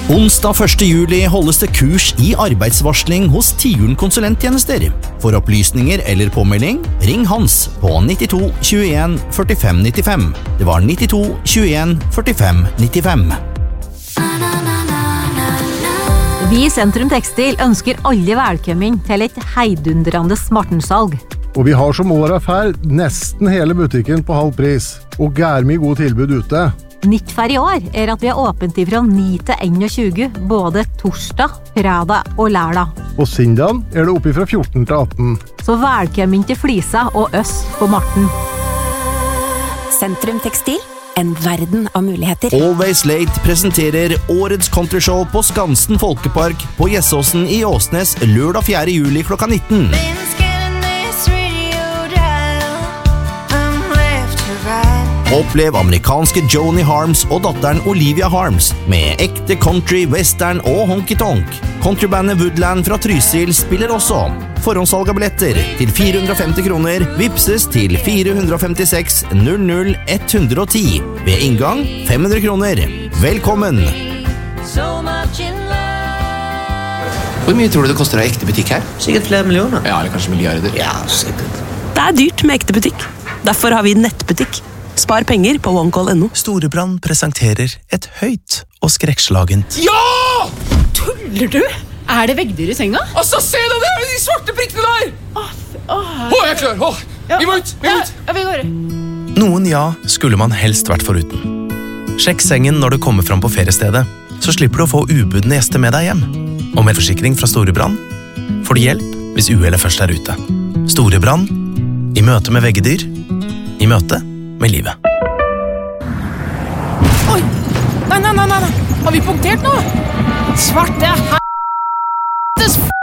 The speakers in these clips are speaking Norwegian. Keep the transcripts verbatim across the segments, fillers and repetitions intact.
Onsdag første juli holdes det kurs i arbeidsvarsling hos Tiuren konsulenttjenester. For opplysninger eller påmelding, ring Hans på nittito tjueen førtifem nittifem. Det var nittito tjueen førtifem nittifem. Vi i Sentrum Tekstil ønsker alle velkommen til et heidundrende smartensalg. Og vi har som året ferd nesten hele butikken på halv pris, og gærmig god tilbud ute. Nytt for i år er at vi er åpent fra ni til enogtjue, både torsdag, fredag og lørdag. Og søndagen er det oppe fra fjorten til atten. Så velkommen til Flisa og Øss på Marten. Sentrum Tekstil, en verden av muligheter. Always Late presenterer årets countryshow på Skansen Folkepark på Gjessåsen i Åsnes lørdag fjerde juli klokka nitten. Opplev amerikanske Joni Harms og datteren Olivia Harms med ekte country, western og honky-tonk. Countrybandet Woodland fra Trysil spiller også. Forhåndssalg av billetter til fire hundre og femti kroner vipses til fire hundre og femtiseks null null ett hundre og ti. Ved inngang fem hundre kroner. Velkommen! Hvor mye tror du det koster å ha ekte butikk her? Sikkert flere millioner. Ja, eller kanskje milliarder. Ja, sikkert. Det er dyrt med ekte butikk. Derfor har vi nettbutikk. Spar penger på OneCall punktum no. Storebrand presenterer et høyt og skrekkslagent. Ja! Tuller du? Er det veggdyr i senga? Altså, se det der! De svarte prikkene der! Åh, åh. Å, jeg er klar! Åh, Ja. vi må ut! Vi må ut! Ja, vi går. Noen ja skulle man helst vært foruten. Sjekk sengen når du kommer fram på feriestedet, så slipper du å få ubudne gjester med deg hjem. Og med forsikring fra Storebrand får du hjelp hvis uhellet først er ute. Storebrand, i møte med veggedyr, i møte med livet. Oi! Nei, nei, nei, nei! Har vi punktert nå? Svarte helvetes f***!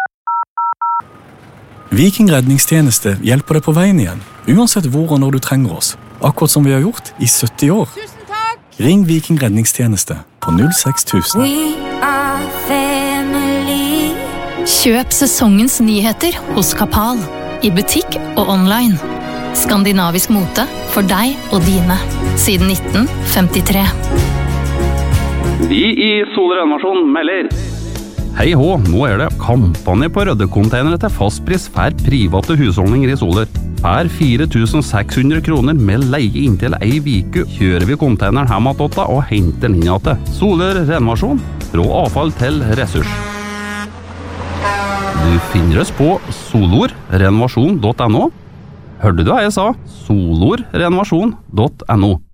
Viking redningstjeneste hjelper deg på veien igjen, uansett hvor og når du trenger oss. Akkurat som vi har gjort i sytti år. Tusen takk! Ring Viking redningstjeneste på null seks tusen. Kjøp sesongens nyheter hos Kapal, i butikk og online. Skandinavisk mote for deg og dine, siden nitten femtitre. Vi i Solrenovasjon melder. Hei hå, nå er det kampanje på røddekonteinere til fastpris for private husholdninger i Soler. Per fire tusen seks hundre kroner med leie inntil ei viku kjører vi konteineren hjem til åtta og henter den inn igjen. Soler Renovasjon, fra avfall til ressurs. Du finner oss på solorrenovasjon punktum no. Hørte du hva jeg sa? solorrenovasjon punktum no.